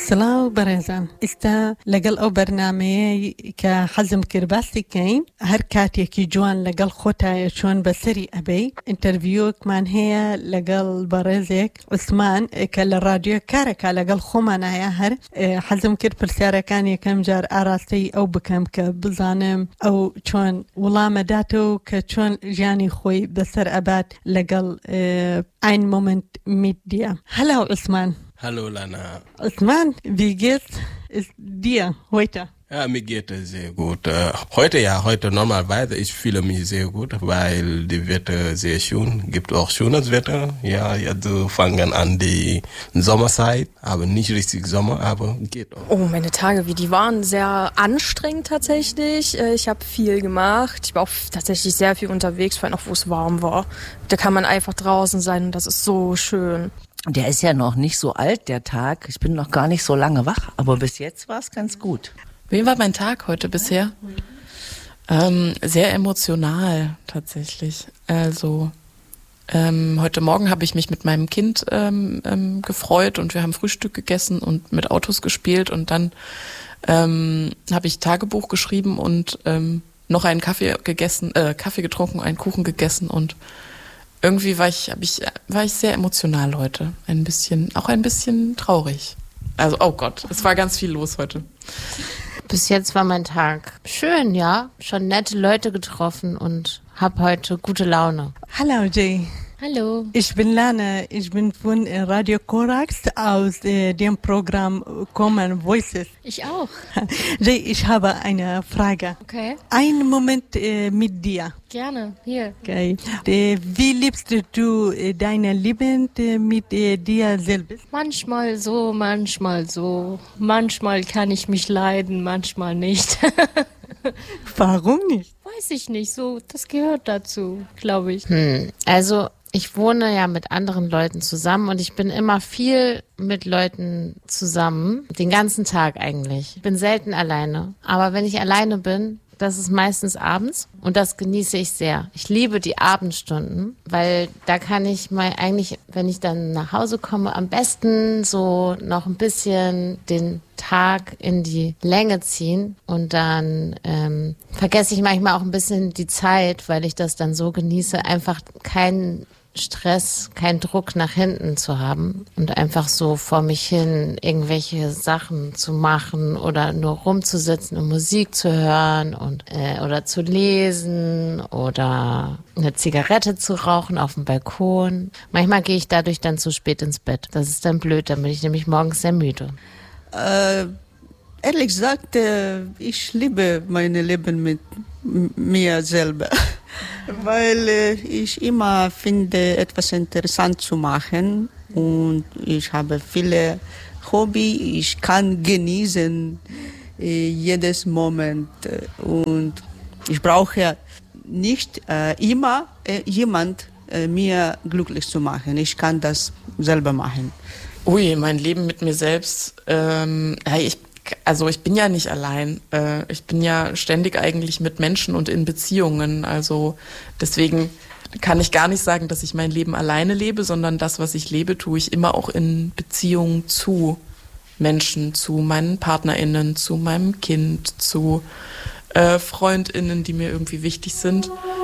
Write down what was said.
سلااو بەڕێزان ئێستا لەگەڵ ئەو بەرنامەیە کە حەزم کرد باسی کەین هەر کاتێکی جوان لەگەڵ خۆتایە چۆن بەسەری ئەبەی ئینتەرویوکمان هەیە لەگەڵ بەڕێزێک عوسمان کە لە ڕادیۆ کارێکا لەگەڵ خۆمانایە هەر حەزم کرد پرسیارەکان یەکەم جار ئاراستەی ئەو بکەم کە بزانم ئەو چۆن وڵامەداتەوە کە چۆن ژیانی خۆی بەسەر ئەبات لەگەڵ ein Moment mit dir. Hallo Usman. Hallo Lana. Usman, wie geht's dir heute? Ja, mir geht es sehr gut. Heute normalerweise, ich fühle mich sehr gut, weil die Wetter sehr schön, gibt auch schönes Wetter. Ja, jetzt fangen an die Sommerzeit, aber nicht richtig Sommer, aber geht auch. Oh, meine Tage, die waren sehr anstrengend tatsächlich. Ich habe viel gemacht. Ich war auch tatsächlich sehr viel unterwegs, vor allem auch, wo es warm war. Da kann man einfach draußen sein und das ist so schön. Der ist ja noch nicht so alt, der Tag. Ich bin noch gar nicht so lange wach, aber bis jetzt war es ganz gut. Wie war mein Tag heute bisher? Sehr emotional tatsächlich. Also heute Morgen habe ich mich mit meinem Kind gefreut und wir haben Frühstück gegessen und mit Autos gespielt und dann habe ich Tagebuch geschrieben und noch einen Kaffee getrunken, einen Kuchen gegessen und irgendwie war ich sehr emotional heute. Auch ein bisschen traurig. Also, oh Gott, es war ganz viel los heute. Bis jetzt war mein Tag schön, ja. Schon nette Leute getroffen und hab heute gute Laune. Hallo Jay. Hallo. Ich bin Lana. Ich bin von Radio Korax aus dem Programm Common Voices. Ich auch. Jay, ich habe eine Frage. Okay. Einen Moment mit dir. Gerne, hier. Okay. Wie liebst du dein Leben mit dir selbst? Manchmal so, manchmal so. Manchmal kann ich mich leiden, manchmal nicht. Warum nicht? Weiß ich nicht, so, das gehört dazu, glaube ich. Also, ich wohne ja mit anderen Leuten zusammen und ich bin immer viel mit Leuten zusammen, den ganzen Tag eigentlich. Ich bin selten alleine, aber wenn ich alleine bin, das ist meistens abends und das genieße ich sehr. Ich liebe die Abendstunden, weil da kann ich mal eigentlich, wenn ich dann nach Hause komme, am besten so noch ein bisschen den Tag in die Länge ziehen und dann vergesse ich manchmal auch ein bisschen die Zeit, weil ich das dann so genieße, einfach keinen Stress, keinen Druck nach hinten zu haben und einfach so vor mich hin irgendwelche Sachen zu machen oder nur rumzusitzen und Musik zu hören und oder zu lesen oder eine Zigarette zu rauchen auf dem Balkon. Manchmal gehe ich dadurch dann zu spät ins Bett. Das ist dann blöd, dann bin ich nämlich morgens sehr müde. Ehrlich gesagt, ich liebe mein Leben mit mir selber. Weil ich immer finde, etwas interessant zu machen und ich habe viele Hobbys, ich kann genießen jedes Moment und ich brauche nicht immer jemand mir glücklich zu machen. Ich kann das selber machen. Ui, mein Leben mit mir selbst, ich bin ja nicht allein. Ich bin ja ständig eigentlich mit Menschen und in Beziehungen. Also deswegen kann ich gar nicht sagen, dass ich mein Leben alleine lebe, sondern das, was ich lebe, tue ich immer auch in Beziehung zu Menschen, zu meinen PartnerInnen, zu meinem Kind, zu FreundInnen, die mir irgendwie wichtig sind.